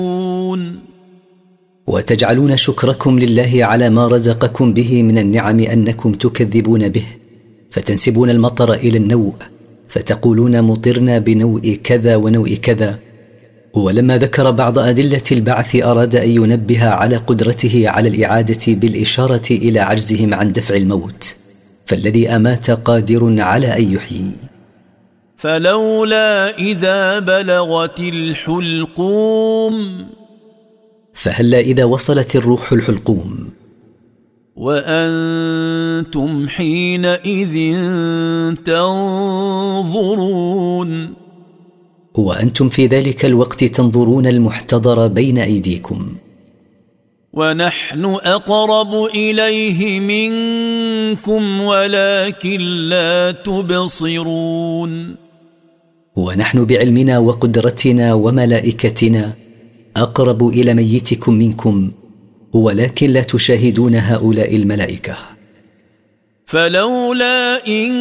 وتجعلون شكركم لله على ما رزقكم به من النعم أنكم تكذبون به، فتنسبون المطر إلى النوء، فتقولون مطرنا بنوء كذا ونوء كذا. ولما ذكر بعض أدلة البعث أراد أن ينبه على قدرته على الإعادة بالإشارة إلى عجزهم عن دفع الموت، فالذي أمات قادر على أن يحيي. فلولا إذا بلغت الحلقوم، فهلا إذا وصلت الروح الحلقوم، وأنتم حينئذ تنظرون، وأنتم في ذلك الوقت تنظرون المحتضر بين أيديكم. ونحن أقرب إليه منكم ولكن لا تبصرون. ونحن بعلمنا وقدرتنا وملائكتنا أقرب إلى ميتكم منكم، ولكن لا تشاهدون هؤلاء الملائكة. فلولا إن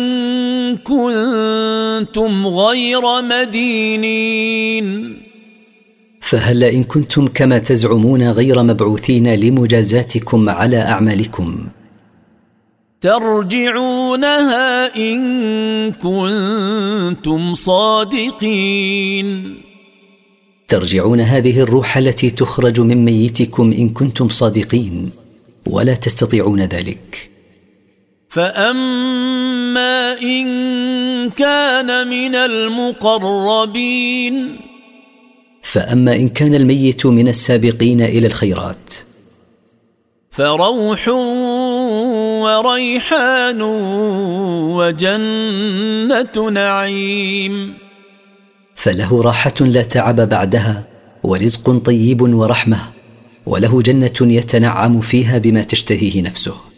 كنتم غير مدينين، فهل إن كنتم كما تزعمون غير مبعوثين لمجازاتكم على أعمالكم، ترجعونها إن كنتم صادقين، ترجعون هذه الروح التي تخرج من ميتكم إن كنتم صادقين، ولا تستطيعون ذلك. فأما إن كان من المقربين، فأما إن كان الميت من السابقين إلى الخيرات، فروح وريحان وجنة نعيم، فله راحة لا تعب بعدها، ورزق طيب ورحمة، وله جنة يتنعم فيها بما تشتهيه نفسه.